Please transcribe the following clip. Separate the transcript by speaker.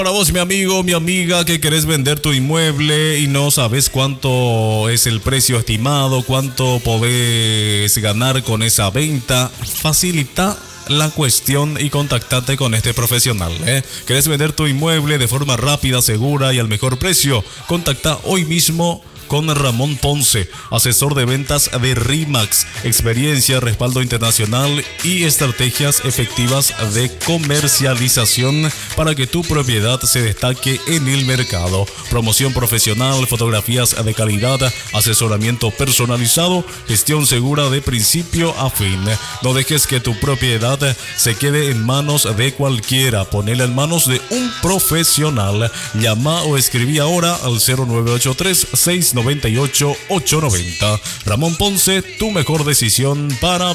Speaker 1: Para vos, mi amigo, mi amiga, que querés vender tu inmueble y no sabes cuánto es el precio estimado, cuánto podés ganar con esa venta, facilita la cuestión y contactate con este profesional. ¿Querés vender tu inmueble de forma rápida, segura y al mejor precio? Contacta hoy mismo con Ramón Ponce, asesor de ventas de RIMAX, experiencia, respaldo internacional y estrategias efectivas de comercialización para que tu propiedad se destaque en el mercado. Promoción profesional, fotografías de calidad, asesoramiento personalizado, gestión segura de principio a fin. No dejes que tu propiedad se quede en manos de cualquiera, ponela en manos de un profesional. Llama o escribí ahora al 0983 698 890. Ramón Ponce, tu mejor decisión para